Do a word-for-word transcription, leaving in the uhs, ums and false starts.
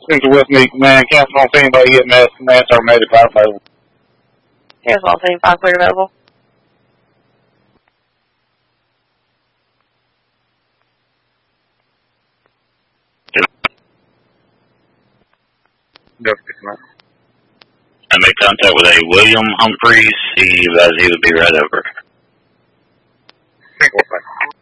Central West Meat Command, cancel on anybody hitting that command terminated fire available. Cancel on scene, fire clear available. I made contact with a William Humphreys. He advised he would be right over. Single thing.